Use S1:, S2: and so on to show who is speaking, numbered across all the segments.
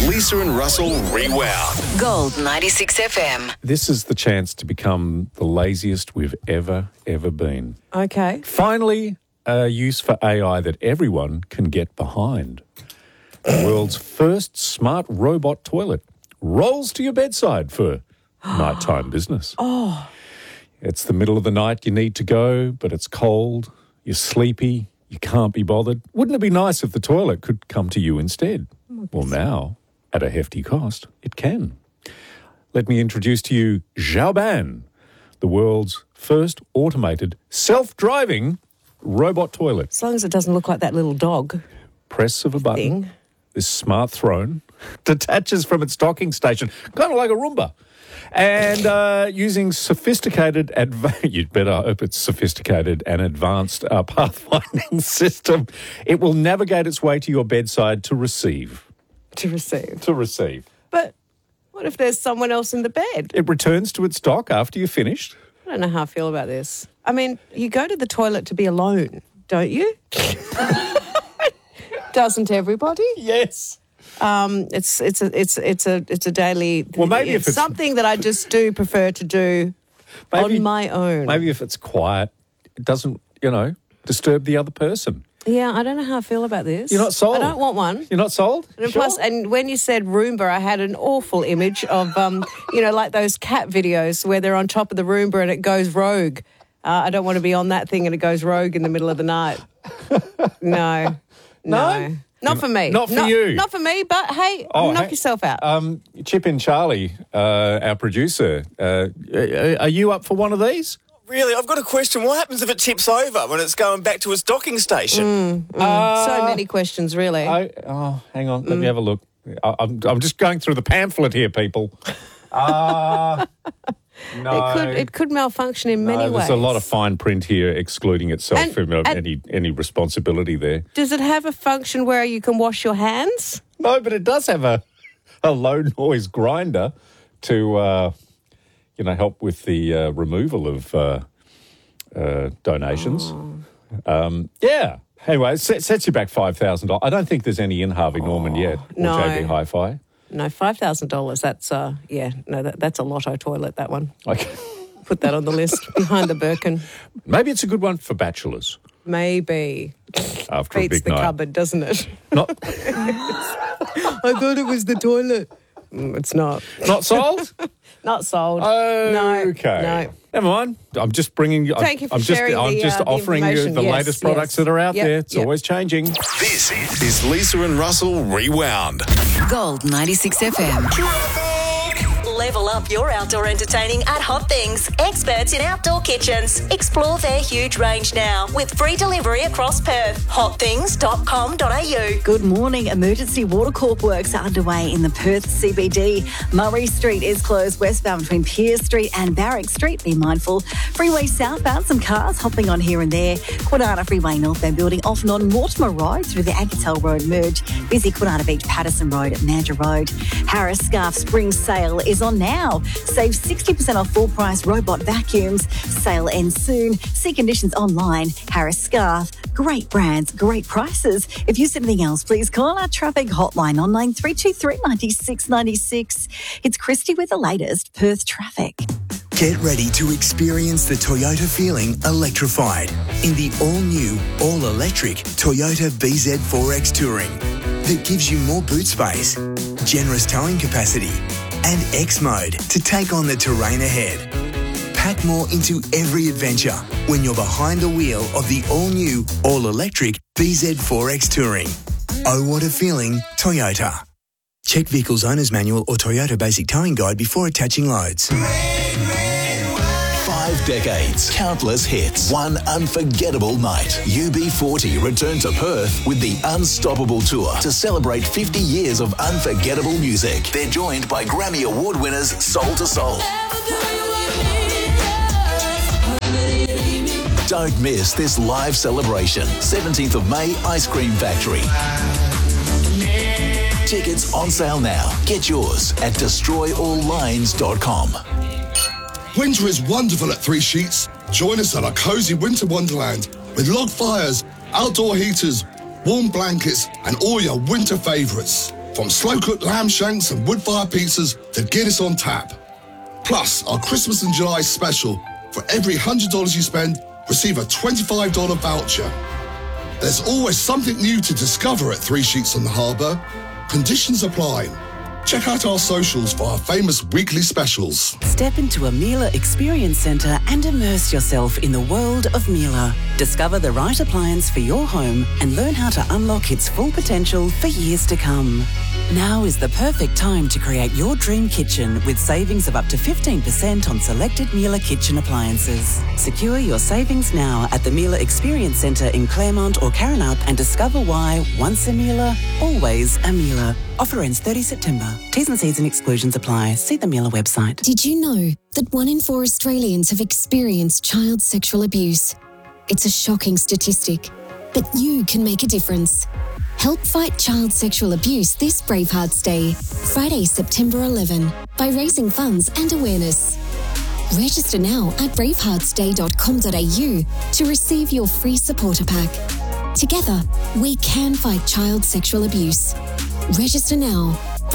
S1: Lisa and Russell Rewound.
S2: Gold 96 FM.
S3: This is the chance to become the laziest we've ever been.
S4: Okay.
S3: Finally, a use for AI that everyone can get behind. The world's first smart robot toilet rolls to your bedside for nighttime business. It's the middle of the night, you need to go, but it's cold, you're sleepy, you can't be bothered. Wouldn't it be nice if the toilet could come to you instead? Well, now, at a hefty cost, it can. Let me introduce to you Xiaoban, the world's first automated self-driving robot toilet.
S4: As long as it doesn't look like that little dog
S3: Press of a button,
S4: thing.
S3: this smart throne detaches from its docking station, kind of like a Roomba. And using sophisticated, you'd better hope it's sophisticated and advanced pathfinding system, it will navigate its way to your bedside to receive.
S4: To receive.
S3: To receive.
S4: But what if there's someone else in the bed?
S3: It returns to its dock after you're finished.
S4: I don't know how I feel about this. I mean, you go to the toilet to be alone, don't you? Doesn't everybody?
S3: Yes.
S4: It's a daily.
S3: Well, maybe if it's
S4: something that I just do prefer to do on my own.
S3: Maybe if it's quiet, it doesn't, disturb the other person.
S4: Yeah, I don't know how I feel about this.
S3: You're not sold?
S4: I don't want one.
S3: You're not sold?
S4: And
S3: Sure.
S4: plus, and when you said Roomba, I had an awful image of, like those cat videos where they're on top of the Roomba and it goes rogue. I don't want to be on that thing and it goes rogue in the middle of the night. No. Not for me.
S3: Not for you.
S4: Not for me, but hey, knock yourself out.
S3: Chip in Charlie, our producer, are you up for one of these?
S5: Really, I've got a question. What happens if it tips over when it's going back to its docking station?
S4: So many questions, really.
S3: Hang on. Let me have a look. I'm just going through the pamphlet here, people. No.
S4: It could malfunction in many ways.
S3: There's a lot of fine print here excluding itself
S4: And-
S3: from any responsibility there.
S4: Does it have a function where you can wash your hands?
S3: No, but it does have a low noise grinder to help with the removal of donations. Yeah. Anyway, it sets you back $5,000. I don't think there's any in Harvey Norman yet, or
S4: no.
S3: JB Hi-Fi.
S4: No, $5,000. That's that's a lotto toilet. That one.
S3: Okay.
S4: Put that on the list behind the Birkin.
S3: Maybe it's a good one for bachelors
S4: Maybe
S3: after a
S4: beats
S3: big
S4: the
S3: night.
S4: cupboard, doesn't it?
S3: Not
S4: I thought it was the toilet. It's not.
S3: not sold?
S4: Not sold.
S3: Okay.
S4: No.
S3: Never mind. I'm just bringing you.
S4: Thank you for
S3: I'm just,
S4: sharing
S3: I'm
S4: the,
S3: just
S4: the
S3: offering you
S4: information.
S3: the
S4: Yes,
S3: latest
S4: yes.
S3: products that are out
S4: Yep,
S3: there. It's
S4: yep.
S3: always changing.
S1: This is Lisa and Russell Rewound.
S2: Gold 96 FM.
S6: Level up your outdoor entertaining at Hot Things. Experts in outdoor kitchens. Explore their huge range now with free delivery across Perth. Hotthings.com.au.
S7: Good morning. Emergency water corp works are underway in the Perth CBD. Murray Street is closed westbound between Pearce Street and Barrack Street. Be mindful. Freeway southbound, some cars hopping on here and there. Kwinana Freeway northbound building off non-Mortimer Road through the Agatel Road merge. Busy Kwinana Beach, Patterson Road, Mandurah Road. Harris Scarf Spring Sale is on now. Save 60% off full price robot vacuums. Sale ends soon. See conditions online. Harris Scarf. Great brands, great prices. If you see anything else, please call our traffic hotline on 9323 96 96. It's Christy with the latest Perth traffic.
S8: Get ready to experience the Toyota feeling electrified in the all-new, all-electric Toyota BZ4X Touring that gives you more boot space, generous towing capacity, and X mode to take on the terrain ahead. Pack more into every adventure when you're behind the wheel of the all-new, all-electric BZ4X Touring. Oh, what a feeling, Toyota. Check Vehicle's Owner's Manual or Toyota Basic Towing Guide before attaching loads.
S9: 5 decades, countless hits, one unforgettable night. UB40 returned to Perth with the Unstoppable Tour to celebrate 50 years of unforgettable music. They're joined by Grammy Award winners Soul to Soul. Don't miss this live celebration. 17th of May, Ice Cream Factory. Tickets on sale now. Get yours at destroyalllines.com.
S10: Winter is wonderful at Three Sheets. Join us at our cosy winter wonderland with log fires, outdoor heaters, warm blankets and all your winter favourites. From slow-cooked lamb shanks and wood-fire pizzas to Guinness on tap. Plus, our Christmas in July special. For every $100 you spend, receive a $25 voucher. There's always something new to discover at Three Sheets on the Harbour. Conditions apply. Check out our socials for our famous weekly specials.
S11: Step into a Miele Experience Centre and immerse yourself in the world of Miele. Discover the right appliance for your home and learn how to unlock its full potential for years to come. Now is the perfect time to create your dream kitchen with savings of up to 15% on selected Miele kitchen appliances. Secure your savings now at the Miele Experience Centre in Claremont or Karrinyup and discover why once a Miele, always a Miele. Offer ends 30 September. T's and C's and exclusions apply. See the Miele website.
S12: Did you know that 1 in 4 Australians have experienced child sexual abuse? It's a shocking statistic, but you can make a difference. Help fight child sexual abuse this Bravehearts Day, Friday, September 11, by raising funds and awareness. Register now at braveheartsday.com.au to receive your free supporter pack. Together, we can fight child sexual abuse. Register now,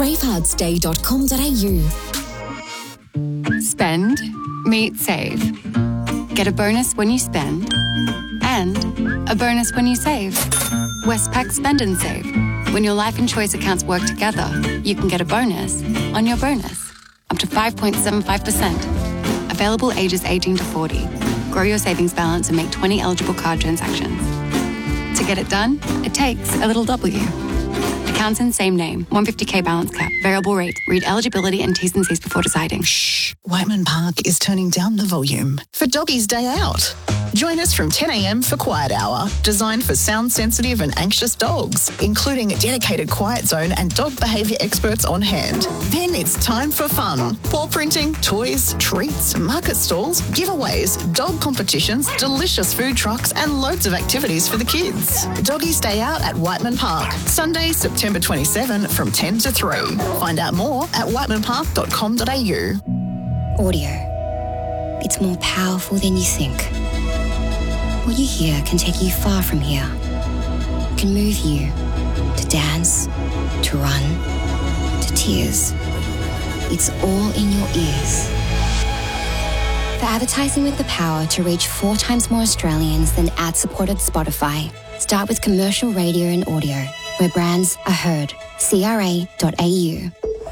S12: braveheartsday.com.au.
S13: Spend, meet, save. Get a bonus when you spend and a bonus when you save. Westpac Spend and Save. When your life and choice accounts work together, you can get a bonus on your bonus, up to 5.75%. Available ages 18 to 40. Grow your savings balance and make 20 eligible card transactions. To get it done, it takes a little W. Accounts in same name. 150k balance cap. Variable rate. Read eligibility and T's and C's before deciding.
S14: Shh. Whiteman Park is turning down the volume for Doggies Day Out. Join us from 10 a.m. for Quiet Hour, designed for sound-sensitive and anxious dogs, including a dedicated quiet zone and dog behaviour experts on hand. Then it's time for fun. Paw printing, toys, treats, market stalls, giveaways, dog competitions, delicious food trucks and loads of activities for the kids. Doggies Day Out at Whiteman Park, Sunday, September 27 from 10 to 3. Find out more at whitemanpark.com.au.
S15: Audio. It's more powerful than you think. What you hear can take you far from here. It can move you to dance, to run, to tears. It's all in your ears. For advertising with the power to reach 4 times more Australians than ad-supported Spotify, start with commercial radio and audio, where brands are heard. CRA.au.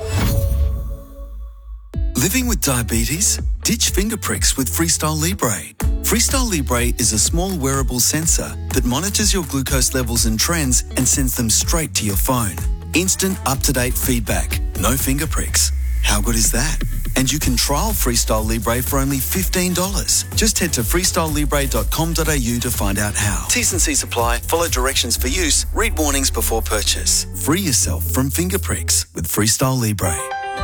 S16: Living with diabetes? Ditch finger pricks with Freestyle Libre. Freestyle Libre is a small wearable sensor that monitors your glucose levels and trends and sends them straight to your phone. Instant, up-to-date feedback. No finger pricks. How good is that? And you can trial Freestyle Libre for only $15. Just head to freestylelibre.com.au to find out how. T's and C's apply. Follow directions for use. Read warnings before purchase. Free yourself from finger pricks with Freestyle Libre.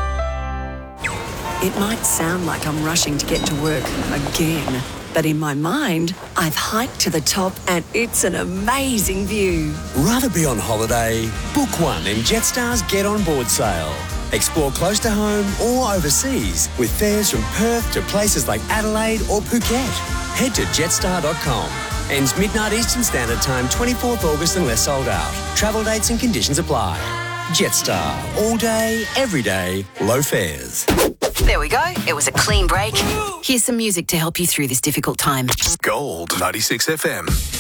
S11: It might sound like I'm rushing to get to work again, but in my mind, I've hiked to the top and it's an amazing view.
S17: Rather be on holiday? Book one in Jetstar's Get On Board sale. Explore close to home or overseas with fares from Perth to places like Adelaide or Phuket. Head to jetstar.com. Ends midnight Eastern Standard Time, 24th August unless sold out. Travel dates and conditions apply. Jetstar. All day, every day, low fares.
S11: There we go. It was a clean break. Here's some music to help you through this difficult time.
S1: Gold 96 FM.